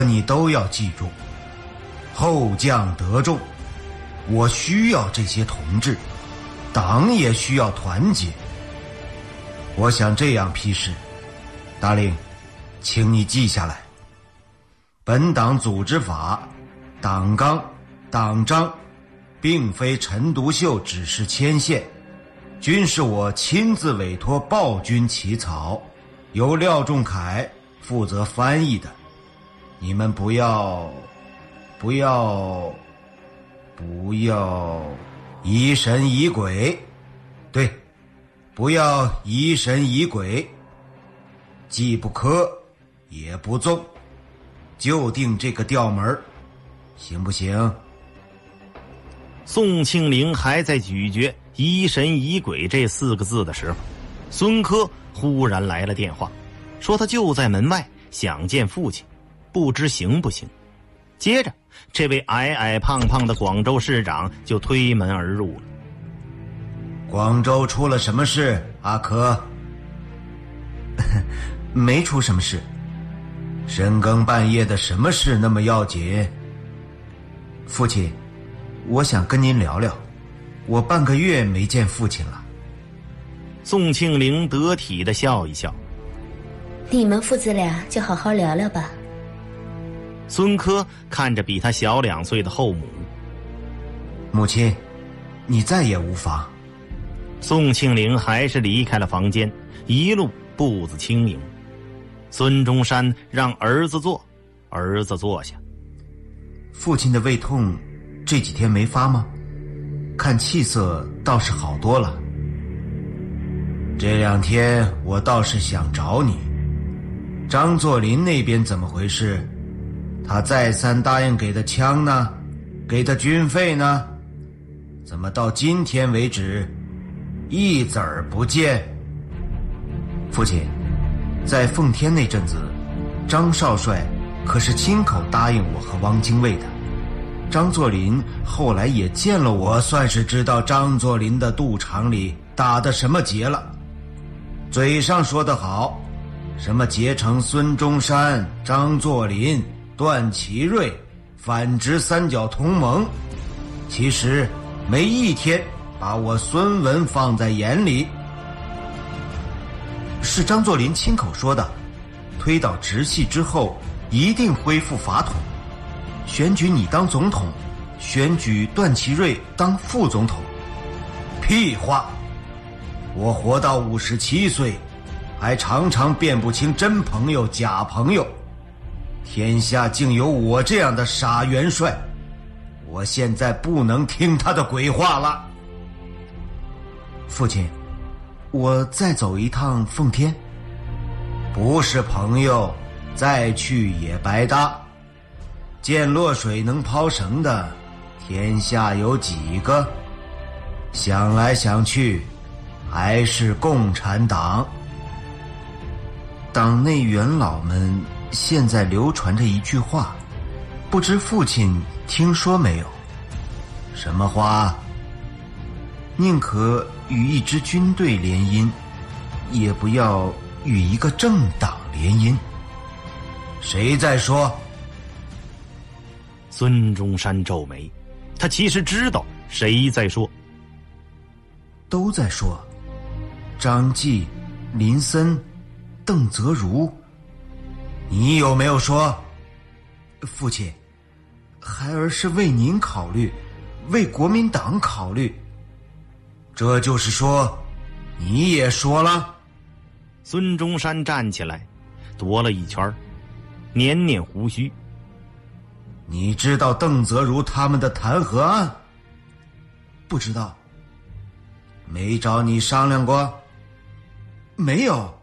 你都要记住，后将得众，我需要这些同志，党也需要团结。我想这样批示，大令，请你记下来。本党组织法、党纲、党章，并非陈独秀只是牵线，均是我亲自委托暴君起草，由廖仲恺负责翻译的。你们不要疑神疑鬼，对，不要疑神疑鬼，既不科也不纵，就定这个调门，行不行？ 宋庆龄还在咀嚼疑神疑鬼这4个字的时候，孙科忽然来了电话，说他就在门外，想见父亲，不知行不行。接着这位矮矮胖胖的广州市长就推门而入了。 广州出了什么事，阿珂？ 没出什么事。 深更半夜的，什么事那么要紧？ 父亲，我想跟您聊聊，我半个月没见父亲了。 宋庆龄得体地笑一笑， 你们父子俩就好好聊聊吧。 孙科看着比他小2岁的后母， 母亲，你再也无妨。 宋庆龄还是离开了房间，一路步子轻盈。孙中山让儿子坐，儿子坐下。 父亲的胃痛这几天没发吗？看气色倒是好多了。 这2天我倒是想找你，张作霖那边怎么回事？他再三答应给的枪呢？给的军费呢？怎么到今天为止一子儿不见？ 父亲，在奉天那阵子，张少帅可是亲口答应我和汪精卫的。张作霖后来也见了我，算是知道张作霖的肚肠里打的什么结了。嘴上说得好，什么结成孙中山、张作霖、段祺瑞反直3角同盟，其实没一天把我孙文放在眼里。 是张作霖亲口说的，推倒直系之后一定恢复法统，选举你当总统，选举段祺瑞当副总统。 屁话！我活到57岁，还常常辨不清真朋友假朋友，天下竟有我这样的傻元帅，我现在不能听他的鬼话了。 父亲，我再走一趟奉天。 不是朋友，再去也白搭。见落水能抛绳的，天下有几个？想来想去，还是共产党。 党内元老们现在流传着一句话，不知父亲听说没有？ 什么话？ 宁可与一支军队联姻，也不要与一个政党联姻。 谁在说？ 孙中山皱眉，他其实知道谁在说。 都在说，张继、林森、邓泽如。 你有没有说？ 父亲，孩儿是为您考虑，为国民党考虑。 这就是说，你也说了？ 孙中山站起来，踱了一圈，捻捻胡须。 你知道邓泽如他们的弹劾案？ 不知道。 没找你商量过？ 没有。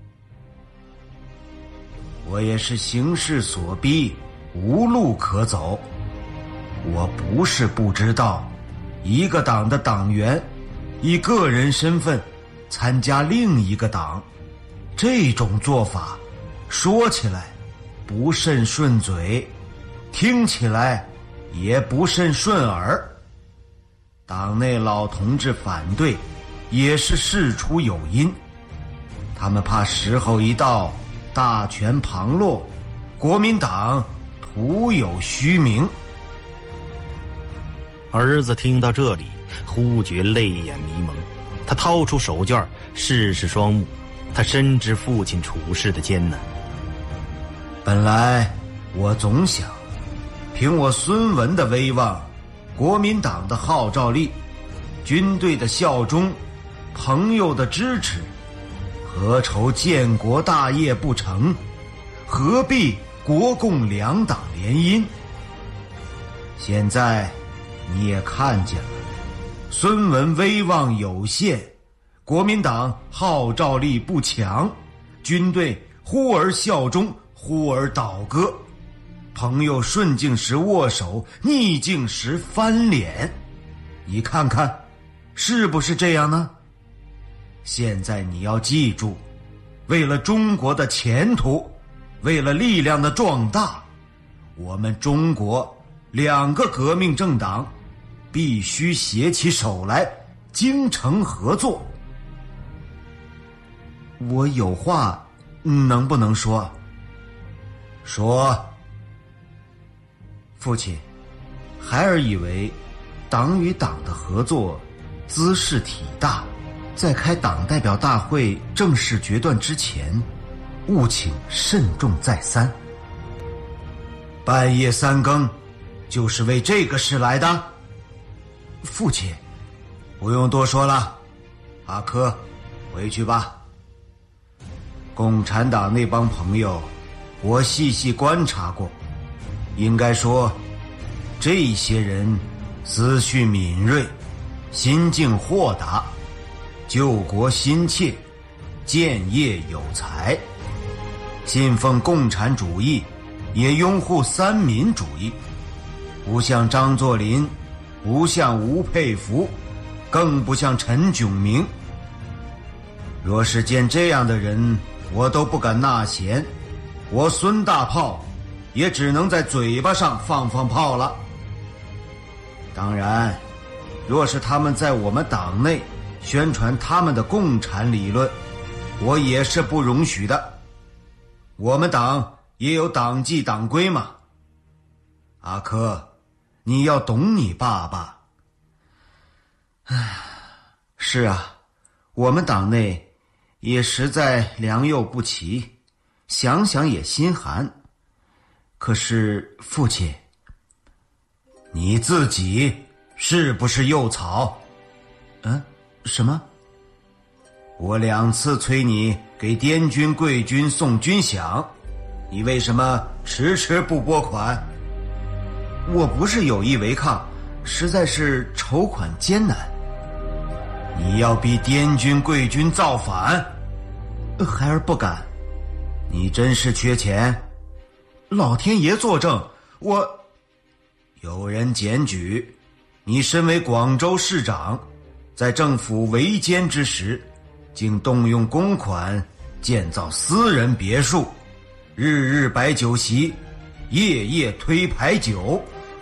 我也是形势所逼，无路可走。我不是不知道，一个党的党员以个人身份参加另一个党，这种做法说起来不甚顺嘴，听起来也不甚顺耳。党内老同志反对也是事出有因，他们怕时候一到，大权旁落，国民党徒有虚名。 儿子听到这里，忽觉泪眼迷蒙，他掏出手绢试试双目，他深知父亲处事的艰难。 本来我总想，凭我孙文的威望，国民党的号召力，军队的效忠，朋友的支持，何愁建国大业不成？何必国共两党联姻？现在你也看见了，孙文威望有限，国民党号召力不强，军队忽而效忠，忽而倒戈，朋友顺境时握手，逆境时翻脸，你看看是不是这样呢？现在你要记住，为了中国的前途，为了力量的壮大，我们中国2个革命政党必须携起手来，精诚合作。我有话能不能说？说。父亲，孩儿以为党与党的合作姿势体大，在开党代表大会正式决断之前，务请慎重再三。半夜3更就是为这个事来的。父亲，不用多说了，阿珂，回去吧。共产党那帮朋友，我细细观察过，应该说，这些人思绪敏锐，心境豁达，救国心切，建业有才，信奉共产主义，也拥护三民主义，不像张作霖，不像吴佩孚，更不像陈炯明。若是见这样的人，我都不敢纳贤，我孙大炮也只能在嘴巴上放放炮了。当然，若是他们在我们党内宣传他们的共产理论，我也是不容许的。我们党也有党纪党规嘛。阿珂，你要懂你爸爸。是啊，我们党内也实在良莠不齐，想想也心寒。可是父亲，你自己是不是幼草？什么？我2次催你给滇军、桂军送军饷，你为什么迟迟不拨款？我不是有意违抗，实在是筹款艰难。你要逼滇军、桂军造反？孩儿不敢。你真是缺钱？老天爷作证，我……有人检举，你身为广州市长，在政府围歼之时，竟动用公款建造私人别墅，日日摆酒席，夜夜推牌九。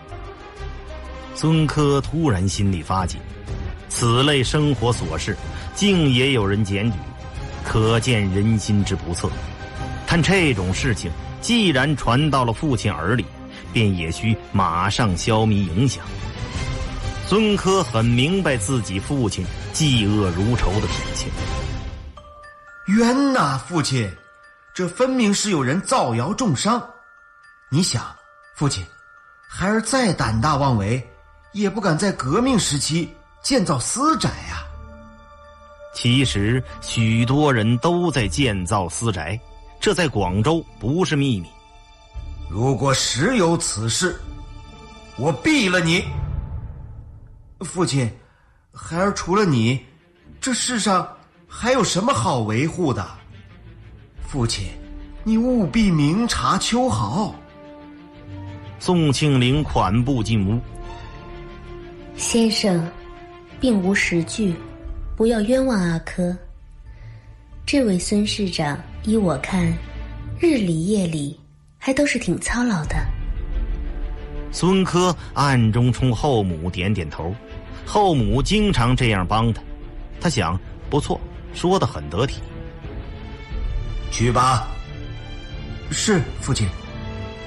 孙科突然心里发紧，此类生活琐事竟也有人检举，可见人心之不测。但这种事情既然传到了父亲耳里，便也需马上消弭影响。孙科很明白自己父亲嫉恶如仇的脾气。 冤呐，父亲，这分明是有人造谣重伤。你想，父亲，孩儿再胆大妄为，也不敢在革命时期建造私宅啊。 其实许多人都在建造私宅，这在广州不是秘密。 如果实有此事，我毙了你。父亲，孩儿除了你，这世上还有什么好维护的？父亲，你务必明察秋毫。 宋庆龄款步进屋。 先生，并无实据，不要冤枉阿珂。这位孙市长，依我看，日里夜里还都是挺操劳的。 孙科暗中冲后母点点头，后母经常这样帮他，他想不错，说得很得体。 去吧。是，父亲。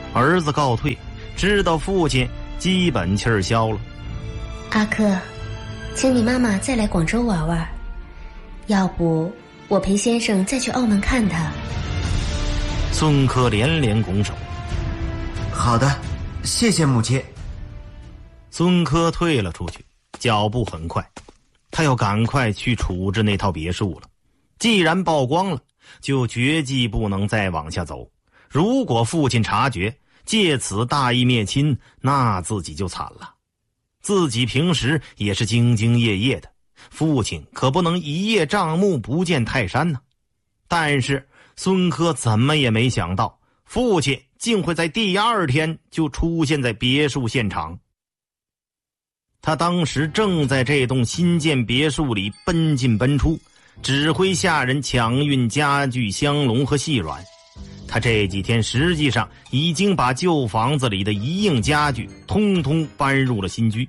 儿子告退，知道父亲基本气儿消了。 阿珂，请你妈妈再来广州玩玩，要不我陪先生再去澳门看他。 孙科连连拱手。 好的，谢谢母亲。 孙科退了出去，脚步很快，他要赶快去处置那套别墅了。既然曝光了，就绝技不能再往下走。如果父亲察觉，借此大义灭亲，那自己就惨了。自己平时也是兢兢业业的，父亲可不能一叶障目不见泰山呢。但是孙科怎么也没想到，父亲竟会在第二天就出现在别墅现场。他当时正在这栋新建别墅里奔进奔出，指挥下人抢运家具、香笼和细软。他这几天实际上已经把旧房子里的一应家具通通搬入了新居。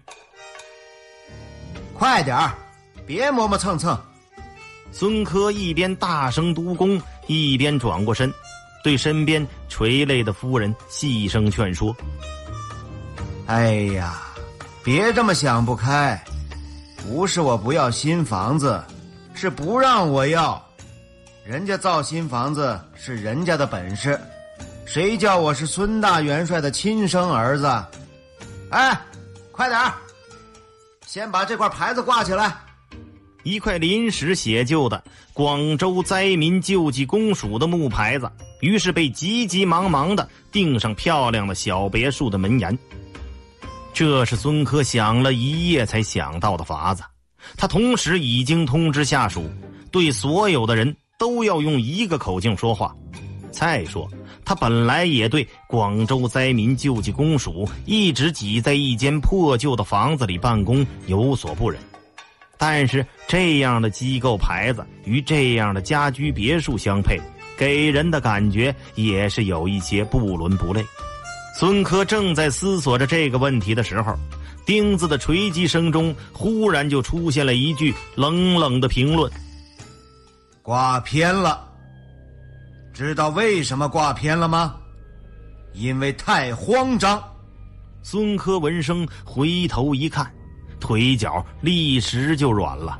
快点儿，别磨磨蹭蹭。 孙科一边大声督工，一边转过身，对身边垂泪的夫人细声劝说。 哎呀，别这么想不开，不是我不要新房子，是不让我要。人家造新房子是人家的本事，谁叫我是孙大元帅的亲生儿子？哎，快点儿，先把这块牌子挂起来。 一块临时写就的广州灾民救济公署的木牌子，于是被急急忙忙地钉上漂亮的小别墅的门檐。这是孙科想了一夜才想到的法子。他同时已经通知下属，对所有的人都要用一个口径说话。再说他本来也对广州灾民救济公署一直挤在一间破旧的房子里办公有所不忍，但是这样的机构牌子与这样的家居别墅相配，给人的感觉也是有一些不伦不类。孙科正在思索着这个问题的时候，钉子的锤击声中忽然就出现了一句冷冷的评论： 挂偏了。知道为什么挂偏了吗？因为太慌张。 孙科闻声回头一看，腿脚立时就软了。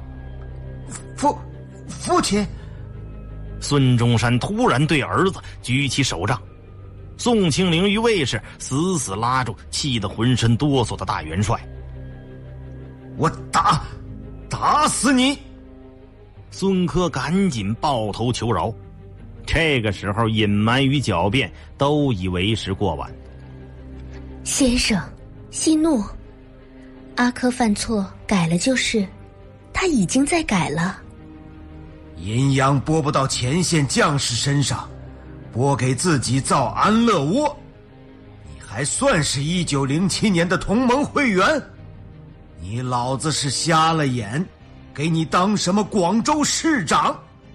父亲！ 孙中山突然对儿子举起手杖，宋庆龄与卫士死死拉住气得浑身哆嗦的大元帅。 我打死你！ 孙科赶紧抱头求饶。这个时候隐瞒与狡辩都已为时过晚。 先生，息怒。阿珂犯错改了就是，他已经在改了。 阴阳拨不到前线将士身上，拨给自己造安乐窝。你还算是1907年的同盟会员？你老子是瞎了眼，给你当什么广州市长？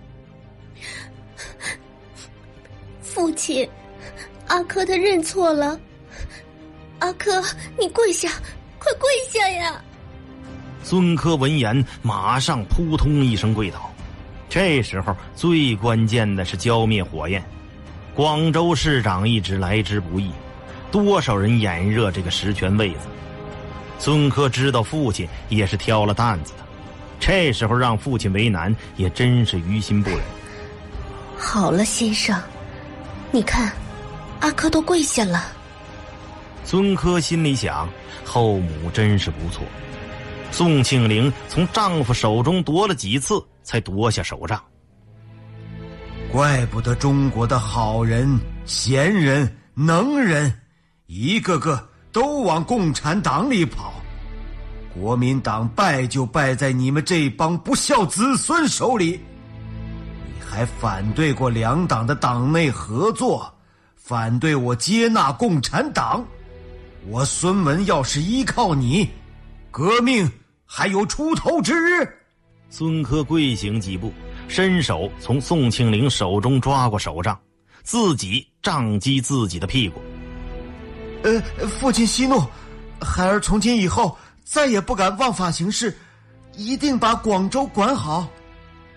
父亲，阿珂他认错了。阿珂，你跪下，快跪下呀！ 孙科闻言马上扑通一声跪倒。这时候最关键的是浇灭火焰。广州市长一直来之不易，多少人眼热这个实权位子。孙科知道父亲也是挑了担子的，这时候让父亲为难也真是于心不忍。 好了，先生，你看阿珂都跪下了。 孙科心里想，后母真是不错。宋庆龄从丈夫手中夺了几次才夺下手杖。 怪不得中国的好人、贤人、能人一个个都往共产党里跑，国民党败就败在你们这帮不孝子孙手里。你还反对过两党的党内合作，反对我接纳共产党。我孙文要是依靠你，革命还有出头之日。 孙科跪行几步，伸手从宋庆龄手中抓过手杖，自己杖击自己的屁股。 父亲息怒，孩儿从今以后再也不敢枉法行事，一定把广州管好。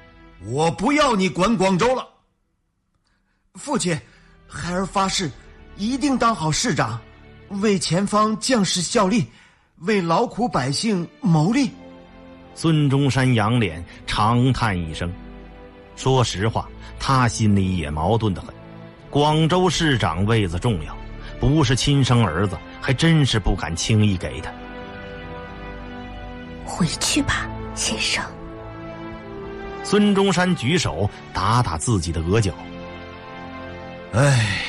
我不要你管广州了。父亲，孩儿发誓一定当好市长，为前方将士效力，为劳苦百姓谋利。 孙中山仰脸长叹一声，说实话，他心里也矛盾得很。广州市长位子重要，不是亲生儿子，还真是不敢轻易给他。 回去吧，先生。 孙中山举手打打自己的额角。 唉，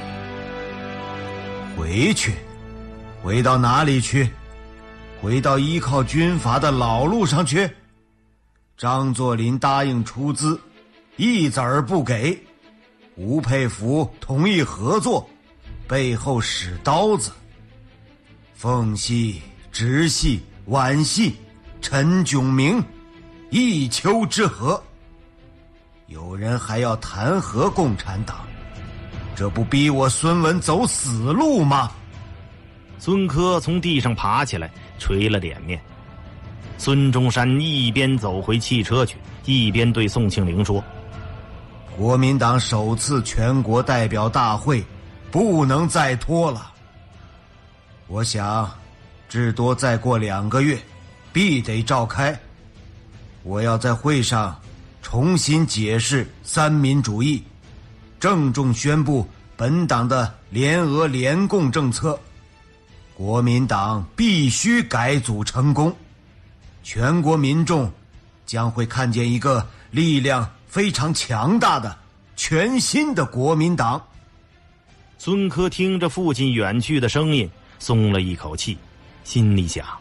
回去，回到哪里去？回到依靠军阀的老路上去。张作霖答应出资，一子儿不给；吴佩孚同意合作，背后使刀子。奉系、直系、皖系、陈炯明，一丘之貉。有人还要弹劾共产党，这不逼我孙文走死路吗？ 孙科从地上爬起来，捶了脸面。孙中山一边走回汽车去，一边对宋庆龄说： 国民党首次全国代表大会不能再拖了，我想至多再过2个月必得召开。我要在会上重新解释三民主义，郑重宣布本党的联俄联共政策。国民党必须改组成功，全国民众将会看见一个力量非常强大的全新的国民党。 孙科听着父亲远去的声音，松了一口气，心里想：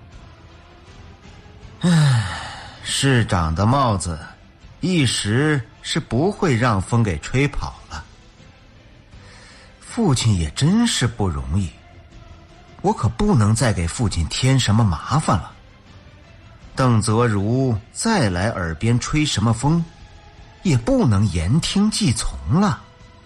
市长的帽子一时是不会让风给吹跑了。父亲也真是不容易，我可不能再给父亲添什么麻烦了。邓泽如再来耳边吹什么风，也不能言听计从了。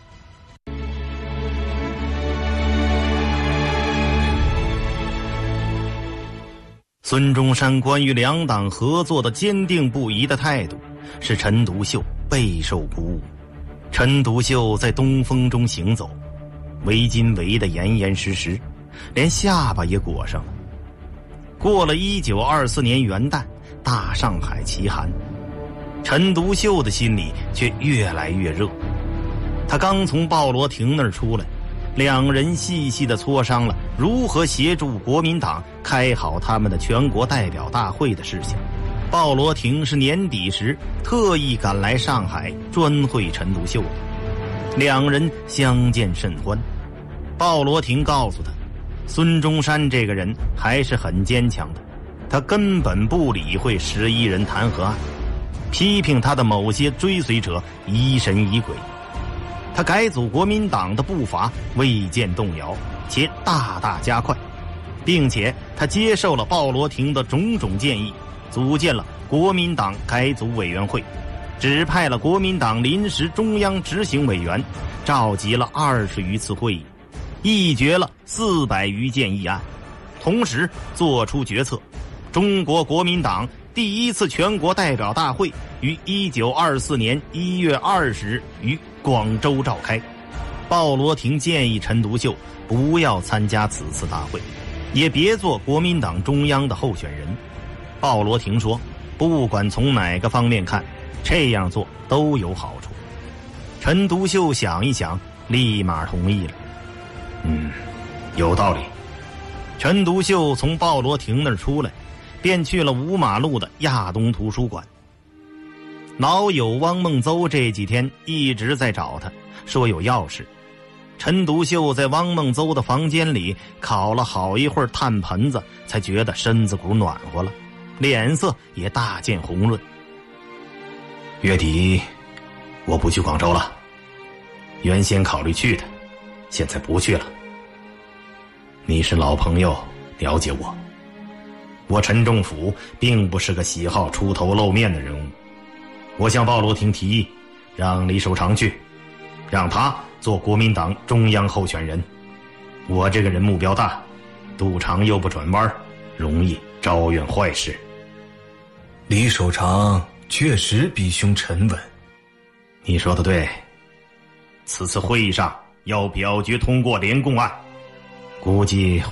孙中山关于两党合作的坚定不移的态度，使陈独秀备受鼓舞。陈独秀在东风中行走，围巾围得严严实实，连下巴也裹上了。过了1924年元旦，大上海奇寒，陈独秀的心里却越来越热。他刚从鲍罗廷那儿出来，两人细细地磋商了如何协助国民党开好他们的全国代表大会的事情。鲍罗廷是年底时特意赶来上海专会陈独秀的，两人相见甚欢。鲍罗廷告诉他，孙中山这个人还是很坚强的，他根本不理会11人弹劾案，批评他的某些追随者疑神疑鬼。他改组国民党的步伐未见动摇，且大大加快，并且他接受了鲍罗廷的种种建议，组建了国民党改组委员会，指派了国民党临时中央执行委员，召集了20余次会议，议决了400余件议案，同时作出决策：中国国民党第1次全国代表大会于1924年1月20日于广州召开。鲍罗廷建议陈独秀不要参加此次大会，也别做国民党中央的候选人。鲍罗廷说，不管从哪个方面看，这样做都有好处。陈独秀想一想，立马同意了。有道理。陈独秀从鲍罗廷那儿出来，便去了5马路的亚东图书馆。老友汪孟邹这几天一直在找他，说有要事。陈独秀在汪孟邹的房间里烤了好一会儿炭盆子，才觉得身子骨暖和了，脸色也大见红润。月底我不去广州了，原先考虑去的，现在不去了。你是老朋友，了解我。我陈仲甫并不是个喜好出头露面的人物。我向鲍罗廷提议，让李守常去，让他做国民党中央候选人。我这个人目标大，肚肠又不转弯，容易招怨坏事。 李守常确实比兄沉稳。 你说的对，此次会议上要表决通过联共案。 估计